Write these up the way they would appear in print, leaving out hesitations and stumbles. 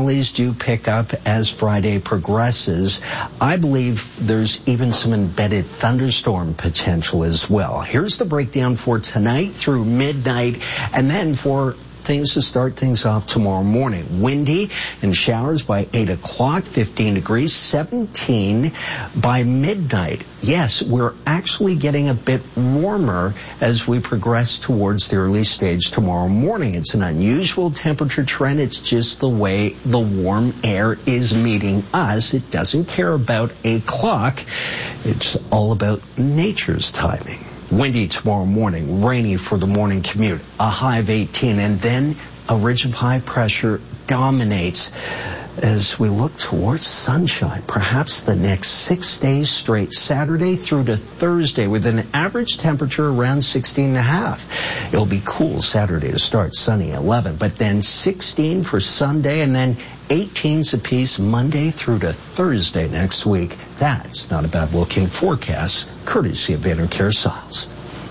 valleys do pick up as Friday progresses. I believe there's even some embedded thunderstorm potential as well. Here's the breakdown for tonight through midnight, and then for things to start things off tomorrow morning. Windy and showers by 8 o'clock, 15 degrees, 17 by midnight. Yes, we're actually getting a bit warmer as we progress towards the early stage tomorrow morning. It's an unusual temperature trend. It's just the way the warm air is meeting us. It doesn't care about a clock. It's all about nature's timing. Windy tomorrow morning, rainy for the morning commute, a high of 18, and then a ridge of high pressure dominates as we look towards sunshine, perhaps the next 6 days straight, Saturday through to Thursday, with an average temperature around 16.5. It'll be cool Saturday to start, sunny 11, but then 16 for Sunday, and then 18s apiece Monday through to Thursday next week. That's not a bad looking forecast, courtesy of Intercare Siles.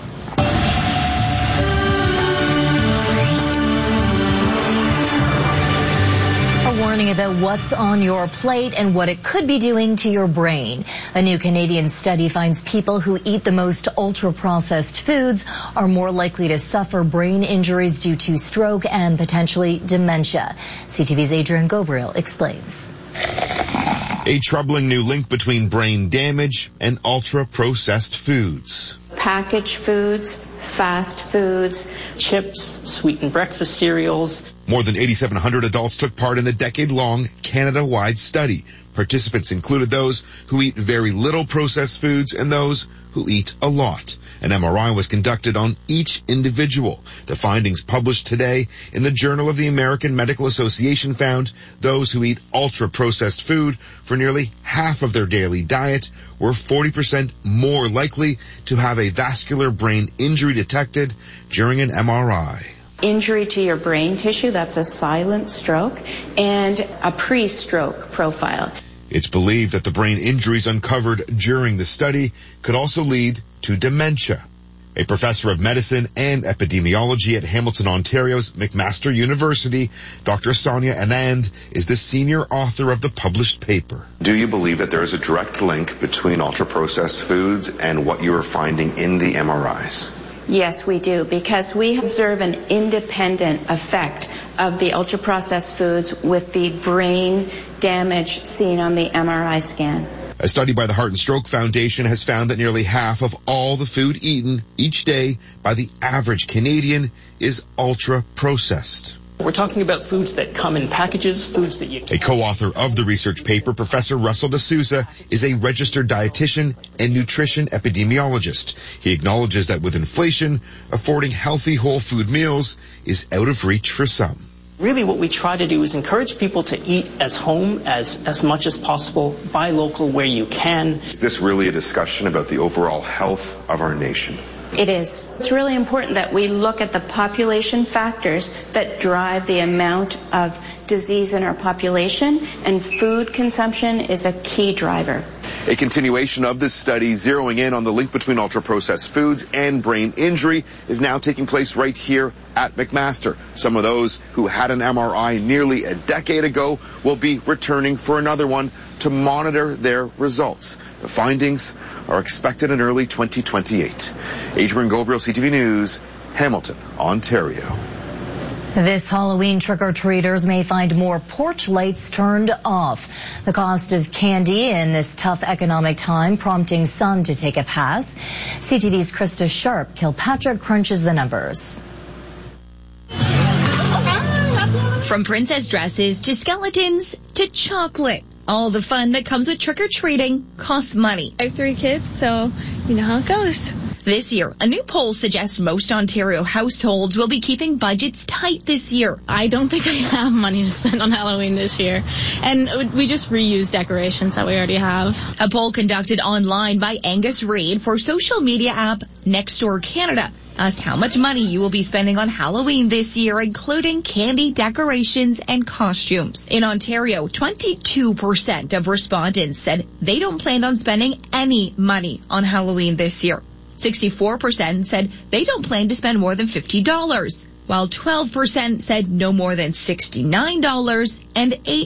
About what's on your plate and what it could be doing to your brain. A new Canadian study finds people who eat the most ultra-processed foods are more likely to suffer brain injuries due to stroke and potentially dementia. CTV's Adrian Gabriel explains. A troubling new link between brain damage and ultra-processed foods. Packaged foods, fast foods, chips, sweetened breakfast cereals. More than 8,700 adults took part in the decade-long Canada-wide study. Participants included those who eat very little processed foods and those who eat a lot. An MRI was conducted on each individual. The findings published today in the Journal of the American Medical Association found those who eat ultra-processed food for nearly half of their daily diet were 40% more likely to have a vascular brain injury detected during an MRI. Injury to your brain tissue, that's a silent stroke, and a pre-stroke profile. It's believed that the brain injuries uncovered during the study could also lead to dementia. A professor of medicine and epidemiology at Hamilton, Ontario's McMaster University, Dr. Sonia Anand, is the senior author of the published paper. Do you believe that there is a direct link between ultra-processed foods and what you are finding in the MRIs? Yes, we do, because we observe an independent effect of the ultra-processed foods with the brain damage seen on the MRI scan. A study by the Heart and Stroke Foundation has found that nearly half of all the food eaten each day by the average Canadian is ultra-processed. We're talking about foods that come in packages, foods that you... A co-author of the research paper, Professor Russell D'Souza, is a registered dietitian and nutrition epidemiologist. He acknowledges that with inflation, affording healthy whole food meals is out of reach for some. Really what we try to do is encourage people to eat as home as much as possible, buy local where you can. Is this really a discussion about the overall health of our nation? It is. It's really important that we look at the population factors that drive the amount of disease in our population, and food consumption is a key driver. A continuation of this study zeroing in on the link between ultra-processed foods and brain injury is now taking place right here at McMaster. Some of those who had an MRI nearly a decade ago will be returning for another one to monitor their results. The findings are expected in early 2028. Adrian Gabriel, CTV News, Hamilton, Ontario. This Halloween, trick-or-treaters may find more porch lights turned off. The cost of candy in this tough economic time prompting some to take a pass. CTV's Krista Sharp, Kilpatrick crunches the numbers. From princess dresses to skeletons to chocolate. All the fun that comes with trick-or-treating costs money. I have 3 kids, so you know how it goes. This year, a new poll suggests most Ontario households will be keeping budgets tight this year. I don't think I have money to spend on Halloween this year. And we just reuse decorations that we already have. A poll conducted online by Angus Reid for social media app Nextdoor Canada asked how much money you will be spending on Halloween this year, including candy, decorations, and costumes. In Ontario, 22% of respondents said they don't plan on spending any money on Halloween this year. 64% said they don't plan to spend more than $50, while 12% said no more than $69, and